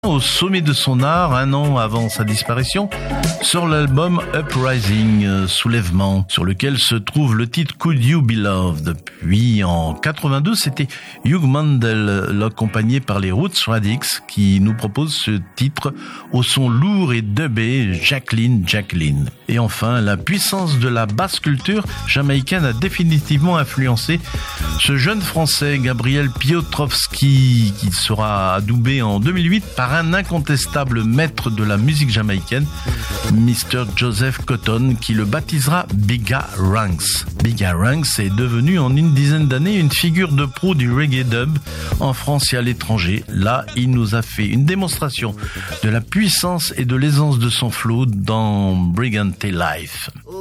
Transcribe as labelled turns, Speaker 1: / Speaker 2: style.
Speaker 1: Au sommet de son art, un an avant sa disparition, sort l'album Uprising, Soulèvement, sur lequel se trouve le titre Could You Be Loved. Puis en 82, c'était Hugh Mandel, l'accompagné par les Roots Radics, qui nous propose ce titre au son lourd et dubé, Jacqueline, Jacqueline. Et enfin, la puissance de la basse culture jamaïcaine a définitivement influencé ce jeune Français, Gabriel Piotrowski, qui sera adoubé en 2008 par un incontestable maître de la musique jamaïcaine, Mr. Joseph Cotton, qui le baptisera Bigga Ranks. Bigga Ranks est devenu en une dizaine d'années une figure de proue du reggae dub en France et à l'étranger. Là, il nous a fait une démonstration de la puissance et de l'aisance de son flow dans Brigante Life.